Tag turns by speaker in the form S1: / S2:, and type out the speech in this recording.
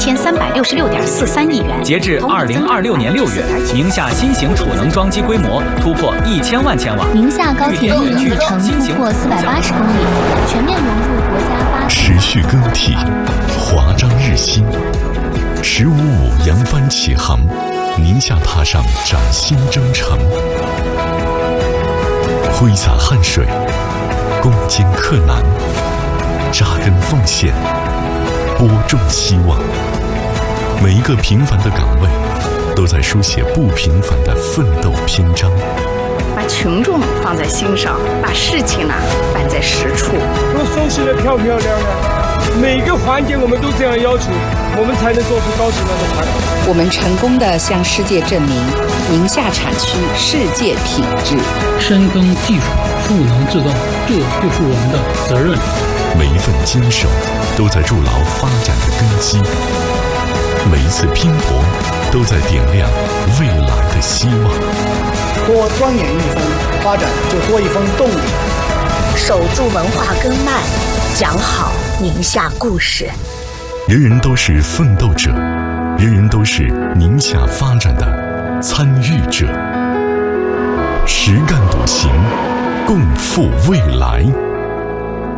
S1: 1366.43亿元。
S2: 截至2026年6月，宁夏新型储能装机规模突破1000万千瓦。
S3: 宁夏高铁运营里程突破480公里，全面融入国家发展。
S4: 持续更替，华章日新。1555扬帆起航，宁夏踏上崭新征程。挥洒汗水，攻坚克难，扎根奉献，播种希望。每一个平凡的岗位，都在书写不平凡的奋斗篇章。
S5: 把群众放在心上，把事情呢办在实处。
S6: 都熟悉的漂漂亮亮，每个环节我们都这样要求，我们才能做出高质量的产品。
S5: 我们成功地向世界证明，宁夏产区世界品质。
S7: 深耕技术，赋能制造，这就是我们的责任。
S4: 每一份坚守，都在筑牢发展的根基。每一次拼搏，都在点亮未来的希望。
S8: 多钻研一分，发展就多一分动力。
S9: 守住文化根脉，讲好宁夏故事。
S4: 人人都是奋斗者，人人都是宁夏发展的参与者。实干笃行，共赴未来。